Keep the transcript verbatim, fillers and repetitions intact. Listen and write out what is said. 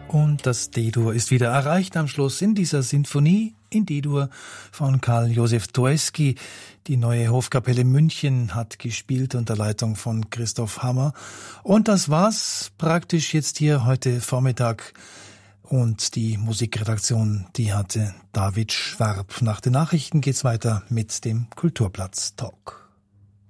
Und das D-Dur ist wieder erreicht am Schluss in dieser Sinfonie in D-Dur von Karl Josef Doeschky. Die Neue Hofkapelle München hat gespielt unter Leitung von Christoph Hammer. Und das war's praktisch jetzt hier heute Vormittag. Und die Musikredaktion, die hatte David Schwab. Nach den Nachrichten geht's weiter mit dem Kulturplatz Talk.